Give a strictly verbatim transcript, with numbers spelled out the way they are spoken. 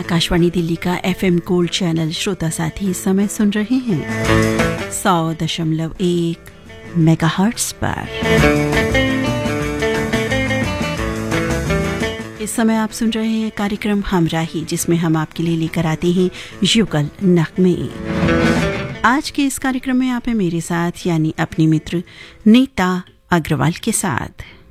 आकाशवाणी दिल्ली का FM gold channel श्रोता साथी इस समय सुन रहे हैं सौ दशमलव एक मेगाहर्ट्ज पर। इस समय आप सुन रहे हैं कार्यक्रम हमराही, जिसमें हम आपके लिए लेकर आते हैं युगल नगमे। आज के इस कार्यक्रम में आप हैं मेरे साथ यानी अपनी मित्र नीता अग्रवाल के साथ।